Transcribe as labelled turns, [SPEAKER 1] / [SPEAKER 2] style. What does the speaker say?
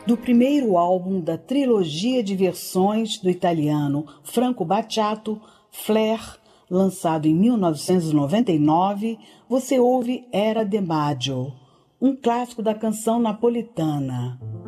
[SPEAKER 1] Do primeiro álbum da trilogia de versões do italiano Franco Battiato, Flair, lançado em 1999, você ouve Era de Maggio, um clássico da canção napolitana.